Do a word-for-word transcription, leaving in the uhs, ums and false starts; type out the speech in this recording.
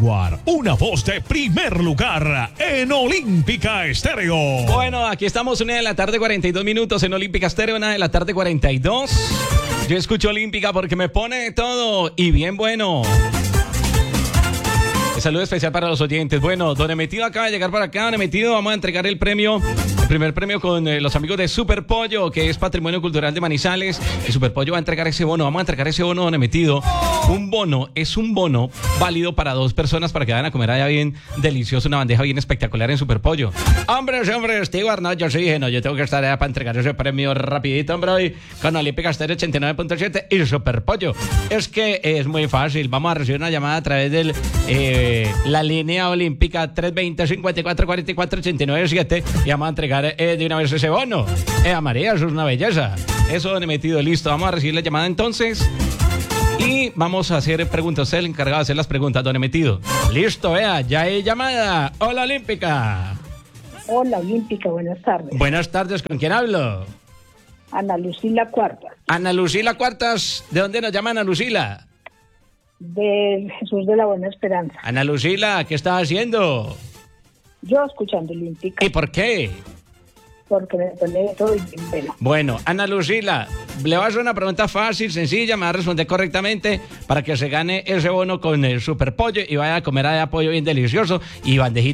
Edward, una voz de primer lugar en Olímpica Estéreo. Bueno, aquí estamos, una de la tarde, cuarenta y dos minutos en Olímpica Estéreo, una de la tarde, cuarenta y dos. Yo escucho Olímpica porque me pone de todo y bien bueno. Un saludo especial para los oyentes. Bueno, Don Emetido acaba de llegar para acá. Don Emetido, vamos a entregar el premio, el primer premio con eh, los amigos de Super Pollo, que es Patrimonio Cultural de Manizales. Y Super Pollo va a entregar ese bono. Vamos a entregar ese bono, Don Emetido. Un bono, es un bono válido para dos personas para que vayan a comer allá bien delicioso, una bandeja bien espectacular en Super Pollo. Hombre, hombre, Stewart, no, yo sí dije, no, yo tengo que estar allá para entregar ese premio rapidito, hombre, hoy con Olímpica Estéreo ochenta y nueve punto siete y Super Pollo. Es que es muy fácil. Vamos a recibir una llamada a través del... Eh, la línea olímpica tres dos cero, cincuenta y cuatro, cuarenta y cuatro, ochenta y nueve siete y vamos a entregar eh, de una vez ese bono. Eh, a María, eso es una belleza. Eso, Don Emetido, listo. Vamos a recibir la llamada entonces y vamos a hacer preguntas. Usted es el encargado de hacer las preguntas, Don Emetido. Listo, vea, ya hay llamada. Hola, Olímpica. Hola, Olímpica, buenas tardes. Buenas tardes, ¿con quién hablo? Ana Lucila Cuartas. Ana Lucila Cuartas, ¿de dónde nos llama Ana Lucila? De Jesús de la Buena Esperanza. Ana Lucila, ¿qué estás haciendo? Yo escuchando Olímpica. ¿Y por qué? Porque me pone de todo y bien bueno. Bueno, Ana Lucila, le voy a hacer una pregunta fácil, sencilla, me va a responder correctamente para que se gane ese bono con el Super Pollo y vaya a comer allá pollo bien delicioso y bandejita